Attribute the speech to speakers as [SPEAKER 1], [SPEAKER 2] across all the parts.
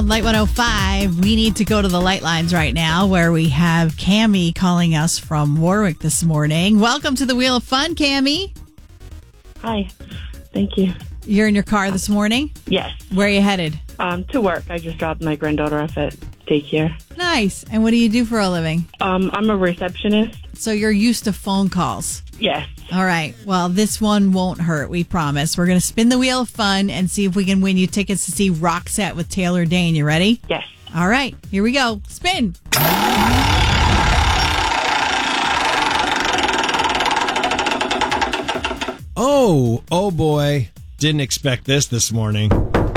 [SPEAKER 1] Light 105. We need to go to the light lines right now where we have Cammie calling us from Warwick this morning. Welcome to the Wheel of Fun, Cammie.
[SPEAKER 2] Hi. Thank you.
[SPEAKER 1] You're in your car this morning?
[SPEAKER 2] Yes.
[SPEAKER 1] Where are you headed?
[SPEAKER 2] To work. I just dropped my granddaughter off at daycare.
[SPEAKER 1] Nice. And what do you do for a living?
[SPEAKER 2] I'm a receptionist.
[SPEAKER 1] So you're used to phone calls.
[SPEAKER 2] Yes.
[SPEAKER 1] All right. Well, this one won't hurt, we promise. We're going to spin the Wheel of Fun and see if we can win you tickets to see Roxette with Taylor Dayne. You ready?
[SPEAKER 2] Yes.
[SPEAKER 1] All right. Here we go. Spin.
[SPEAKER 3] Oh boy. Didn't expect this morning.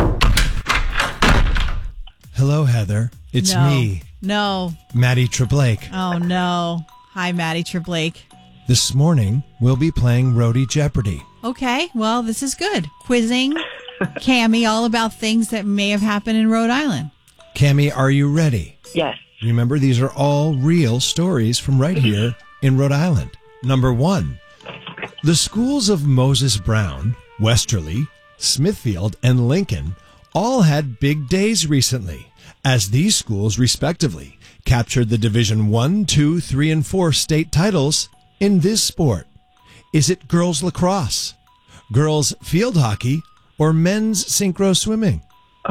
[SPEAKER 3] Hello, Heather. It's me,
[SPEAKER 1] No.
[SPEAKER 3] Maddie Treblake.
[SPEAKER 1] Oh, no. Hi, Maddie Treblake.
[SPEAKER 3] This morning, we'll be playing Roadie Jeopardy.
[SPEAKER 1] Okay. Well, this is good. Quizzing Cammie all about things that may have happened in Rhode Island.
[SPEAKER 3] Cammie, are you ready?
[SPEAKER 2] Yes.
[SPEAKER 3] Remember, these are all real stories from right here in Rhode Island. Number 1. The schools of Moses Brown, Westerly, Smithfield, and Lincoln all had big days recently, as these schools, respectively, captured the Division 1, 2, 3, and 4 state titles in this sport. Is it girls lacrosse, girls field hockey, or men's synchro swimming?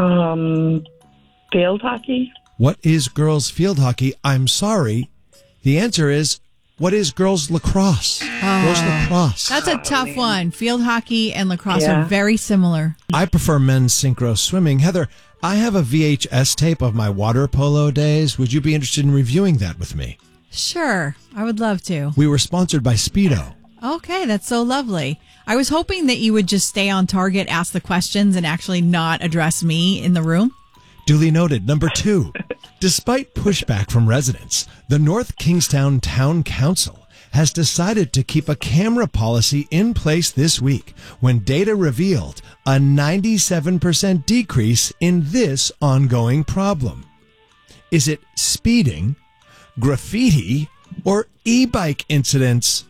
[SPEAKER 2] Field hockey?
[SPEAKER 3] What is girls field hockey? I'm sorry. The answer is, what is girls lacrosse? Girls lacrosse.
[SPEAKER 1] That's a tough one. Field hockey and lacrosse
[SPEAKER 2] Yeah.
[SPEAKER 1] are very similar.
[SPEAKER 3] I prefer men's synchro swimming. Heather, I have a VHS tape of my water polo days. Would you be interested in reviewing that with me?
[SPEAKER 1] Sure. I would love to.
[SPEAKER 3] We were sponsored by Speedo.
[SPEAKER 1] Okay. That's so lovely. I was hoping that you would just stay on target, ask the questions, and actually not address me in the room.
[SPEAKER 3] Duly noted. Number 2. Despite pushback from residents, the North Kingstown Town Council has decided to keep a camera policy in place this week when data revealed a 97% decrease in this ongoing problem. Is it speeding, graffiti, or e-bike incidents?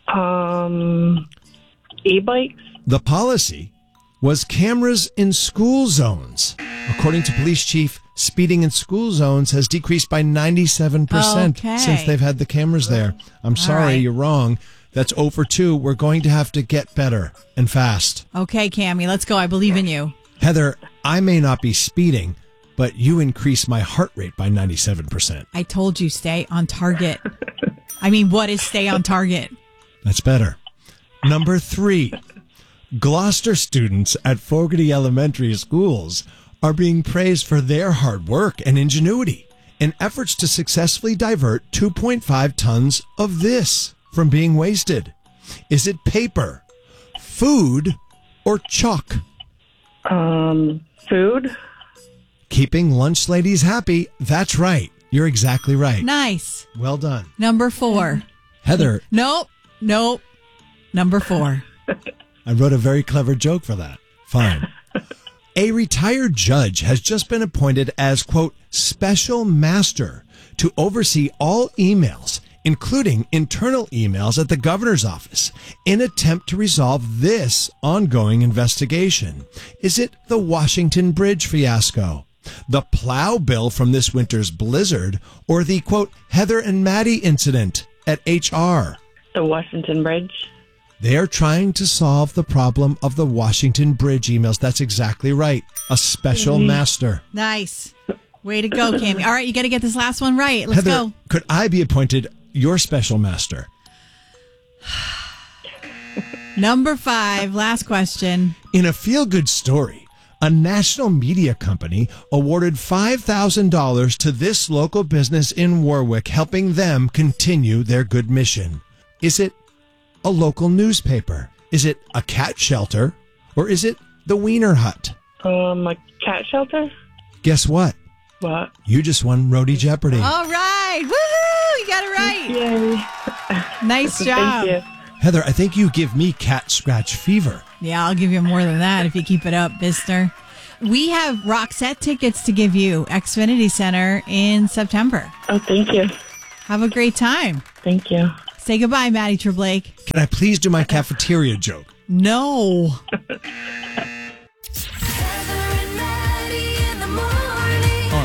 [SPEAKER 2] E-bikes?
[SPEAKER 3] The policy was cameras in school zones. According to police chief, speeding in school zones has decreased by 97%
[SPEAKER 1] Okay.
[SPEAKER 3] since they've had the cameras there. I'm sorry,
[SPEAKER 1] right.
[SPEAKER 3] you're wrong. That's 0 for 2. We're going to have to get better and fast.
[SPEAKER 1] Okay, Cammie, let's go. I believe in you.
[SPEAKER 3] Heather, I may not be speeding, but you increase my heart rate by 97%.
[SPEAKER 1] I told you, stay on target. I mean, what is stay on target?
[SPEAKER 3] That's better. Number 3. Gloucester students at Fogarty Elementary Schools are being praised for their hard work and ingenuity in efforts to successfully divert 2.5 tons of this from being wasted. Is it paper, food, or chalk?
[SPEAKER 2] Food?
[SPEAKER 3] Keeping lunch ladies happy. That's right. You're exactly right.
[SPEAKER 1] Nice.
[SPEAKER 3] Well done.
[SPEAKER 1] Number 4.
[SPEAKER 3] Heather,
[SPEAKER 1] Nope. Number 4.
[SPEAKER 3] I wrote a very clever joke for that. Fine. A retired judge has just been appointed as, quote, special master to oversee all emails, including internal emails at the governor's office, in attempt to resolve this ongoing investigation. Is it the Washington Bridge fiasco, the plow bill from this winter's blizzard, or the, quote, Heather and Maddie incident at HR?
[SPEAKER 2] The Washington Bridge?
[SPEAKER 3] They are trying to solve the problem of the Washington Bridge emails. That's exactly right. A special master.
[SPEAKER 1] Nice. Way to go, Cammie. All right, you got to get this last one right. Let's
[SPEAKER 3] Heather,
[SPEAKER 1] go.
[SPEAKER 3] could I be appointed your special master?
[SPEAKER 1] Number 5, last question.
[SPEAKER 3] In a feel-good story, a national media company awarded $5,000 to this local business in Warwick, helping them continue their good mission. Is it a local newspaper? Is it a cat shelter? Or is it the Wiener Hut?
[SPEAKER 2] A cat shelter?
[SPEAKER 3] Guess what?
[SPEAKER 2] What?
[SPEAKER 3] You just won Roadie Jeopardy.
[SPEAKER 1] All right. Woohoo! You got it right.
[SPEAKER 2] Yay.
[SPEAKER 1] Nice job.
[SPEAKER 2] Thank you.
[SPEAKER 3] Heather, I think you give me cat scratch fever.
[SPEAKER 1] Yeah, I'll give you more than that if you keep it up, Bister. We have Roxette tickets to give you, Xfinity Center in September.
[SPEAKER 2] Oh, thank you.
[SPEAKER 1] Have a great time.
[SPEAKER 2] Thank you.
[SPEAKER 1] Say goodbye, Maddie Treblake.
[SPEAKER 3] Can I please do my cafeteria joke?
[SPEAKER 1] No.
[SPEAKER 4] Heather and Maddie in the morning.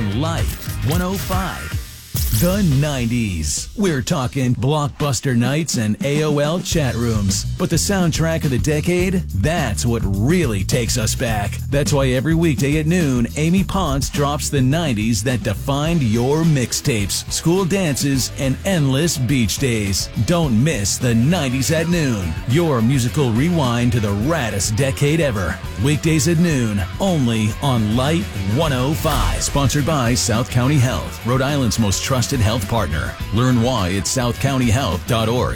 [SPEAKER 4] 105. The 90s. We're talking blockbuster nights and AOL chat rooms. But the soundtrack of the decade, that's what really takes us back. That's why every weekday at noon, Amy Ponce drops the 90s that defined your mixtapes, school dances, and endless beach days. Don't miss the 90s at noon. Your musical rewind to the raddest decade ever. Weekdays at noon, only on Light 105. Sponsored by South County Health, Rhode Island's most trusted health partner. Learn why at southcountyhealth.org.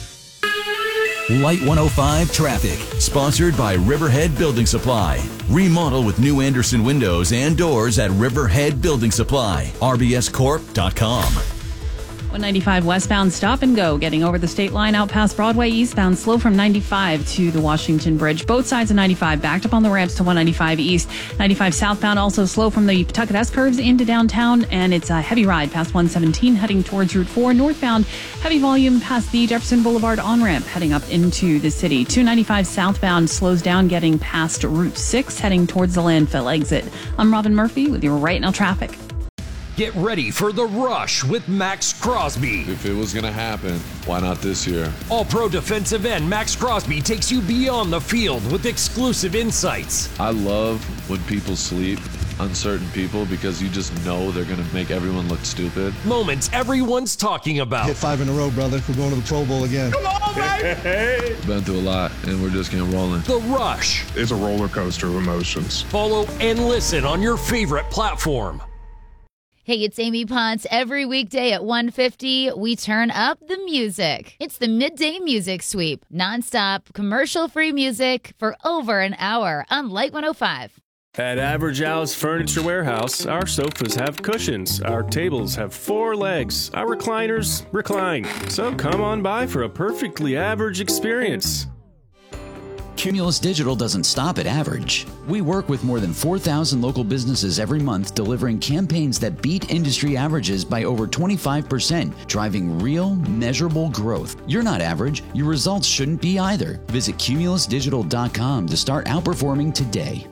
[SPEAKER 4] Light 105 Traffic, sponsored by Riverhead Building Supply. Remodel with new Anderson windows and doors at Riverhead Building Supply. rbscorp.com.
[SPEAKER 5] 195 westbound stop and go, getting over the state line out past Broadway eastbound, slow from 95 to the Washington Bridge. Both sides of 95 backed up on the ramps to 195 east. 95 southbound also slow from the Pawtucket S-curves into downtown, and it's a heavy ride past 117 heading towards Route 4. Northbound, heavy volume past the Jefferson Boulevard on-ramp heading up into the city. 295 southbound slows down getting past Route 6 heading towards the landfill exit. I'm Robin Murphy with your Right Now traffic.
[SPEAKER 6] Get ready for the rush with Max Crosby.
[SPEAKER 7] If it was going to happen, why not this year?
[SPEAKER 6] All-pro defensive end Max Crosby takes you beyond the field with exclusive insights.
[SPEAKER 7] I love when people sleep on certain people because you just know they're going to make everyone look stupid.
[SPEAKER 6] Moments everyone's talking about.
[SPEAKER 8] Hit 5 in a row, brother. We're going to the Pro Bowl again.
[SPEAKER 6] Come on, baby!
[SPEAKER 7] Been through a lot, and we're just getting rolling.
[SPEAKER 6] The Rush.
[SPEAKER 9] It's a roller coaster of emotions.
[SPEAKER 6] Follow and listen on your favorite platform.
[SPEAKER 10] Hey, it's Amy Ponce. Every weekday at 1:50, we turn up the music. It's the Midday Music Sweep. Nonstop, commercial-free music for over an hour on Light 105.
[SPEAKER 11] At Average Al's Furniture Warehouse, our sofas have cushions, our tables have 4 legs, our recliners recline. So come on by for a perfectly average experience.
[SPEAKER 12] Cumulus Digital doesn't stop at average. We work with more than 4,000 local businesses every month, delivering campaigns that beat industry averages by over 25%, driving real, measurable growth. You're not average. Your results shouldn't be either. Visit cumulusdigital.com to start outperforming today.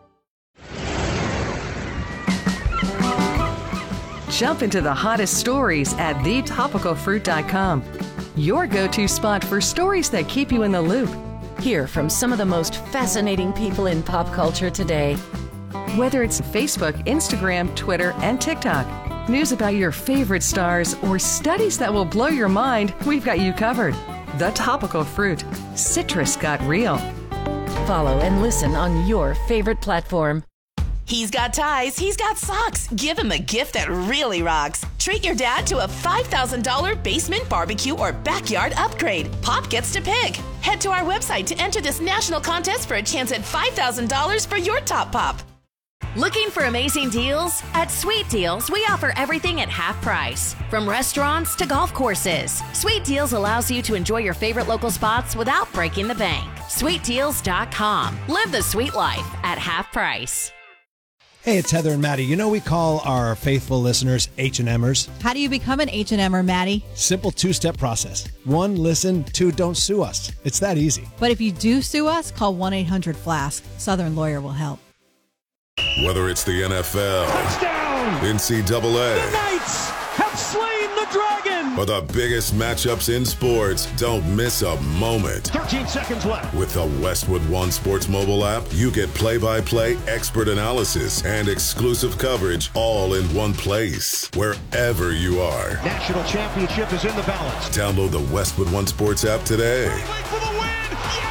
[SPEAKER 13] Jump into the hottest stories at thetopicalfruit.com. Your go-to spot for stories that keep you in the loop.
[SPEAKER 14] Hear from some of the most fascinating people in pop culture today.
[SPEAKER 13] Whether it's Facebook, Instagram, Twitter, and TikTok, news about your favorite stars, or studies that will blow your mind, we've got you covered. The Topical Fruit. Citrus got real.
[SPEAKER 14] Follow and listen on your favorite platform.
[SPEAKER 15] He's got ties, he's got socks. Give him a gift that really rocks. Treat your dad to a $5,000 basement barbecue or backyard upgrade. Pop gets to pick. Head to our website to enter this national contest for a chance at $5,000 for your top pop.
[SPEAKER 16] Looking for amazing deals? At Sweet Deals, we offer everything at half price. From restaurants to golf courses, Sweet Deals allows you to enjoy your favorite local spots without breaking the bank. SweetDeals.com. Live the sweet life at half price.
[SPEAKER 3] Hey, it's Heather and Maddie. You know we call our faithful listeners H&Mers.
[SPEAKER 1] How do you become an H&Mer, Maddie?
[SPEAKER 3] Simple 2-step process. 1, listen. 2, don't sue us. It's that easy.
[SPEAKER 1] But if you do sue us, call 1-800-FLASK. Southern Lawyer will help.
[SPEAKER 17] Whether it's the NFL, touchdown, NCAA,
[SPEAKER 18] the Knights have slain the dragon,
[SPEAKER 17] or the biggest matchups in sports, don't miss a moment.
[SPEAKER 18] 13 seconds left.
[SPEAKER 17] With the Westwood One Sports mobile app, you get play-by-play, expert analysis, and exclusive coverage all in one place, wherever you are.
[SPEAKER 18] National championship is in the balance.
[SPEAKER 17] Download the Westwood One Sports app today.
[SPEAKER 18] For the win.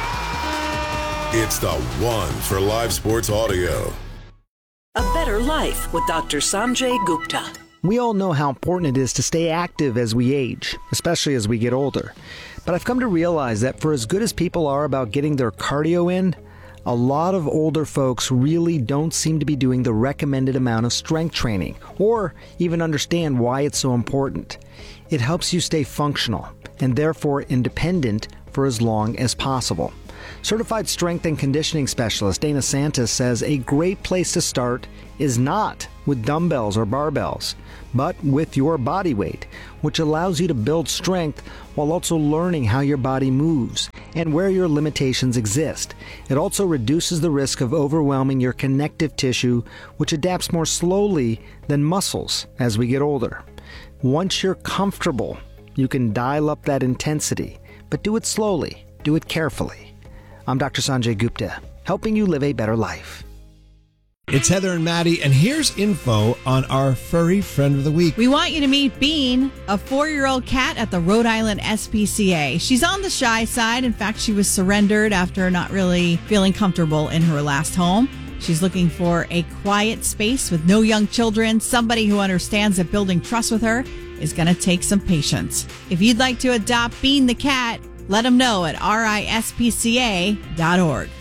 [SPEAKER 18] Yeah!
[SPEAKER 17] It's the one for live sports audio.
[SPEAKER 19] A Better Life with Dr. Sanjay Gupta.
[SPEAKER 20] We all know how important it is to stay active as we age, especially as we get older. But I've come to realize that for as good as people are about getting their cardio in, a lot of older folks really don't seem to be doing the recommended amount of strength training, or even understand why it's so important. It helps you stay functional, and therefore independent for as long as possible. Certified strength and conditioning specialist Dana Santos says a great place to start is not with dumbbells or barbells, but with your body weight, which allows you to build strength while also learning how your body moves and where your limitations exist. It also reduces the risk of overwhelming your connective tissue, which adapts more slowly than muscles as we get older. Once you're comfortable, you can dial up that intensity, but do it slowly, do it carefully. I'm Dr. Sanjay Gupta, helping you live a better life.
[SPEAKER 3] It's Heather and Maddie, and here's info on our furry friend of the week.
[SPEAKER 1] We want you to meet Bean, a 4-year-old cat at the Rhode Island SPCA. She's on the shy side. In fact, she was surrendered after not really feeling comfortable in her last home. She's looking for a quiet space with no young children, somebody who understands that building trust with her is going to take some patience. If you'd like to adopt Bean the cat, let them know at rispca.org.